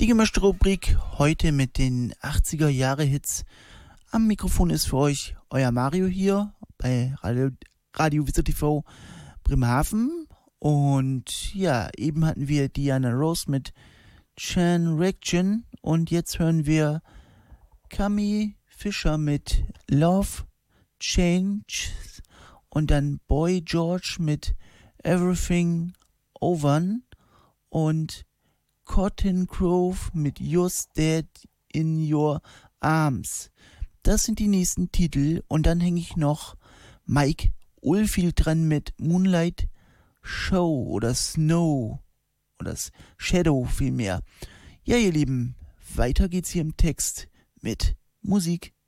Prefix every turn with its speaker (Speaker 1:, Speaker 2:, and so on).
Speaker 1: Die gemischte Rubrik heute mit den 80er-Jahre-Hits. Am Mikrofon ist für euch euer Mario hier bei Radio Wizard TV Bremerhaven. Und ja, eben hatten wir Diana Ross mit Chan Reaction und jetzt hören wir Cami Fischer mit Love Changes und dann Boy George mit Everything Over und Cotton Grove mit Just Dead in Your Arms. Das sind die nächsten Titel und dann hänge ich noch Mike Oldfield dran mit Moonlight Show oder Snow oder Shadow vielmehr. Ja, ihr Lieben, weiter geht's hier im Text mit Musik.